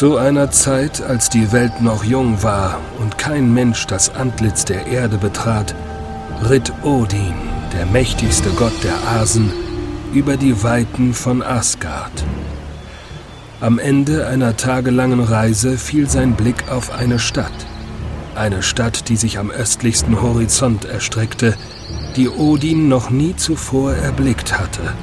Zu einer Zeit, als die Welt noch jung war und kein Mensch das Antlitz der Erde betrat, ritt Odin, der mächtigste Gott der Asen, über die Weiten von Asgard. Am Ende einer tagelangen Reise fiel sein Blick auf eine Stadt. Eine Stadt, die sich am östlichsten Horizont erstreckte, die Odin noch nie zuvor erblickt hatte.